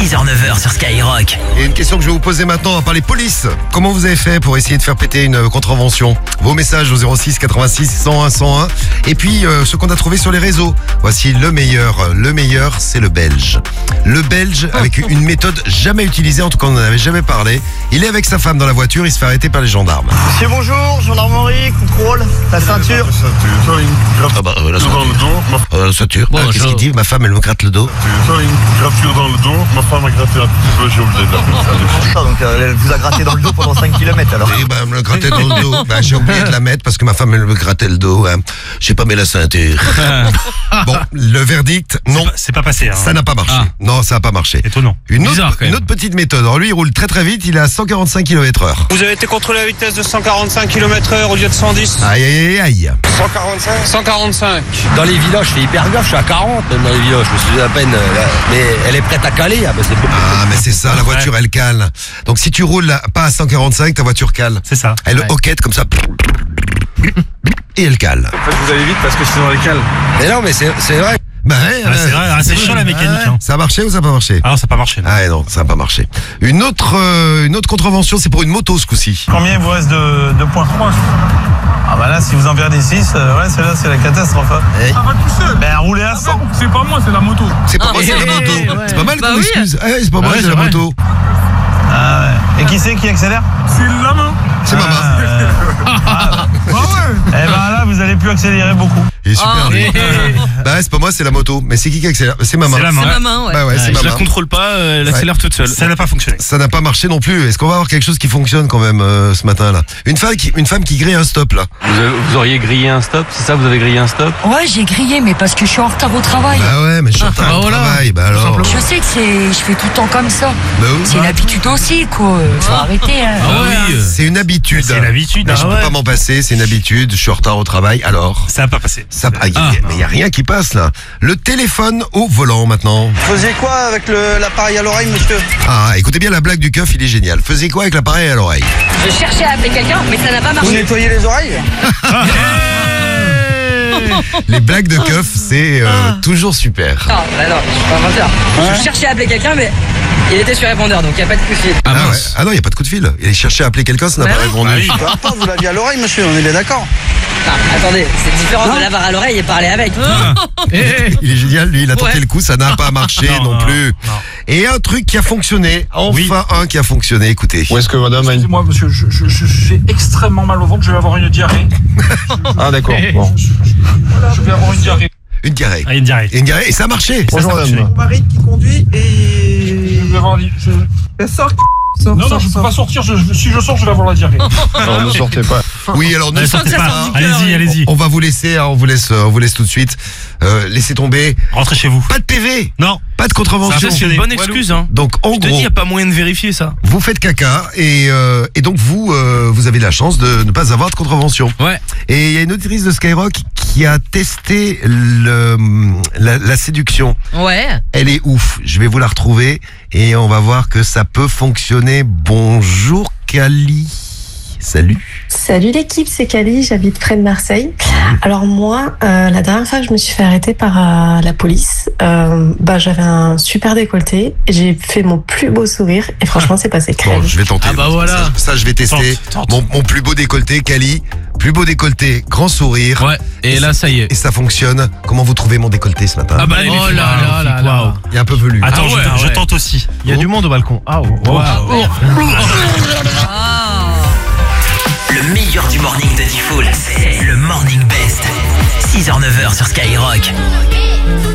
6h-9h sur Skyrock. Et une question que je vais vous poser maintenant, on va parler police. Comment vous avez fait pour essayer de faire péter une contravention? Vos messages au 06 86 101 101. Et puis ce qu'on a trouvé sur les réseaux. Voici le meilleur. Le meilleur, c'est le belge. Le belge avec une méthode jamais utilisée, en tout cas on n'en avait jamais parlé. Il est avec sa femme dans la voiture, il se fait arrêter par les gendarmes. Monsieur, bonjour, gendarmerie, contrôle, la ceinture. Ah bah la ceinture. Qu'est-ce qu'il dit? Ma femme elle me gratte le dos. Une gratture dans le dos, ma femme a gratté un petit peu, j'ai oublié de la mettre. Ah, donc elle vous a gratté dans le dos pendant 5 km alors. Oui, elle me grattait dans le dos. J'ai oublié de la mettre parce que ma femme elle me grattait le dos. J'ai pas mis la ceinture. Bon, le verdict, non. C'est pas passé. Hein. Ça n'a pas marché. Ah. Non, ça n'a pas marché. Étonnant. Une autre petite méthode. Alors lui, il roule très très vite, il est à 145 km/h. Vous avez été contrôlé à vitesse de 145 km/h au lieu de 110. Aïe aïe aïe. 145. 145. Dans les villages, je fais hyper gaffe, je suis à 40 même dans les villages, je me suis à peine, mais elle est prête à caler. Mais c'est ça, la voiture elle cale. Donc si tu roules pas à 145, ta voiture cale. C'est ça. Elle hoquette comme ça. Et elle cale. En fait, vous allez vite parce que sinon elle cale. Mais non, mais c'est vrai. Bah ouais, c'est vrai, c'est chiant la mécanique. Hein. Ça a marché ou ça n'a pas marché? Ah non, ça n'a pas marché. Non. Ah non, ça n'a pas marché. Une autre contravention, c'est pour une moto ce coup-ci. Combien il vous reste de points? Ah bah là, si vous en perdez 6, celle-là c'est la catastrophe. Hey. Arrête tout seul. Ben roulez à 100. C'est pas moi, c'est la moto. C'est pas moi, c'est la moto. Ouais. C'est pas mal comme oui. excuse. C'est pas moi, c'est la moto. Ah ouais. Et qui c'est qui accélère? C'est la main. C'est ma main. Ah ouais. Eh ben là, vous allez plus accélérer beaucoup. Il est super lui. Bah c'est pas moi, c'est la moto. Mais c'est qui accélère? C'est ma main. C'est la main. C'est ma main, ouais. Bah ouais, c'est ma Je la main. contrôle pas, elle accélère toute seule. Ça n'a pas fonctionné. Ça n'a pas marché non plus. Est-ce qu'on va avoir quelque chose qui fonctionne quand même ce matin là? Une femme qui grille un stop là. Vous auriez grillé un stop, c'est ça? Vous avez grillé un stop? Ouais, j'ai grillé, mais parce que je suis en retard au travail. Bah ouais, mais je suis en retard au travail. Bah alors. Je sais que je fais tout le temps comme ça. Bah oui. C'est une habitude aussi, quoi. Faut arrêter. Hein. C'est une habitude. C'est une habitude. Mais je peux pas m'en passer, c'est une habitude. Je suis en retard au travail. Alors. Ça n'a pas passé. Mais il n'y a rien qui passe là. Le téléphone au volant maintenant. Vous faisiez quoi avec l'appareil à l'oreille, monsieur? Ah, écoutez bien la blague du keuf, il est génial. Faisiez quoi avec l'appareil à l'oreille? Je cherchais à appeler quelqu'un, mais ça n'a pas Vous marché. nettoyez les oreilles? Les blagues de keuf, c'est toujours super. Non, bah non, je suis pas menteur. Je cherchais à appeler quelqu'un, mais il était sur répondeur, donc il n'y a pas de coup de fil. Ah ouais. Ah non, il n'y a pas de coup de fil. Il cherchait à appeler quelqu'un, ça n'a Bah pas oui. répondu. Peu importe, vous l'aviez à l'oreille, monsieur, on est bien d'accord. Ah, attendez, c'est différent de l'avoir à l'oreille et parler avec. Il est génial, lui, il a tenté le coup, ça n'a pas marché non plus. Non. Et un truc qui a fonctionné, enfin un qui a fonctionné, écoutez. Où est-ce que madame a une... Excusez-moi, monsieur, j'ai extrêmement mal au ventre, je vais avoir une diarrhée. Ah d'accord, bon. Je vais avoir une diarrhée. Une diarrhée. Ah, une diarrhée. Et une diarrhée, et ça a marché. Bonjour madame. Mon mari qui conduit et... Je vais avoir... Non, je peux pas sortir, si je sors, je vais avoir la diarrhée. Non, ne sortez pas. Oui, alors ne sortez pas. Allez-y. On va vous laisser, on vous laisse tout de suite. Laissez tomber. Rentrez chez vous. Pas de PV. Non. Pas de contravention. Ça, c'est une bonne excuse, hein. Donc en Je te dis, gros, il n'y a pas moyen de vérifier ça. vous faites caca et donc vous avez la chance de ne pas avoir de contravention. Ouais. Et il y a une auditrice de Skyrock qui a testé la séduction. Ouais. Elle est ouf. Je vais vous la retrouver et on va voir que ça peut fonctionner. Bonjour Kali. Salut. Salut l'équipe, c'est Cali, j'habite près de Marseille. Alors moi, la dernière fois que je me suis fait arrêter par la police, j'avais un super décolleté, j'ai fait mon plus beau sourire et franchement c'est passé crème. Bon, je vais tenter. Ah bah voilà. Ça je vais tester. Tente. Mon plus beau décolleté, Kali. Plus beau décolleté, grand sourire. Ouais, et là ça y est. Et ça fonctionne. Comment vous trouvez mon décolleté ce matin? Ah bah il est Oh là là là. Waouh. Il est un peu velu. Attends, Ah ouais, je ouais. tente aussi. Il y a du monde au balcon. Ah Le meilleur du morning de Diffoul, c'est le Morning Best. 6h-9h sur Skyrock.